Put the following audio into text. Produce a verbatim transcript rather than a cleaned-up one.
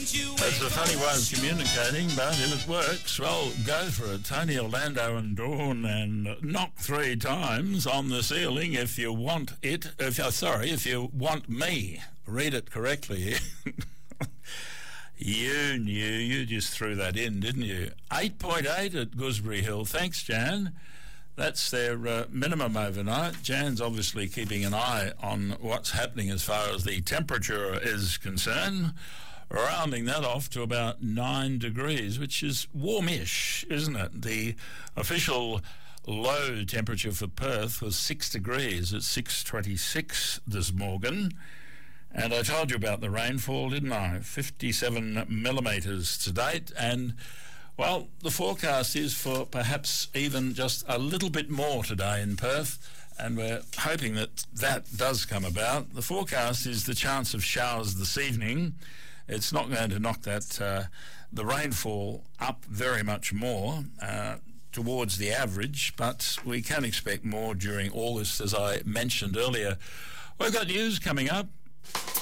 That's a funny way of communicating, but if it works, well, go for it. Tony Orlando and Dawn, and knock three times on the ceiling if you want it. If uh, sorry, if you want me. Read it correctly. You knew, you just threw that in, didn't you? eight point eight at Gooseberry Hill. Thanks, Jan. That's their uh, minimum overnight. Jan's obviously keeping an eye on what's happening as far as the temperature is concerned, rounding that off to about nine degrees, which is warmish, isn't it? The official low temperature for Perth was six degrees at six twenty-six this morning. And I told you about the rainfall, didn't I? fifty-seven millimetres to date. And, well, the forecast is for perhaps even just a little bit more today in Perth. And we're hoping that that does come about. The forecast is the chance of showers this evening. It's not going to knock that uh, the rainfall up very much more uh, towards the average, but we can expect more during August, as I mentioned earlier. We've got news coming up.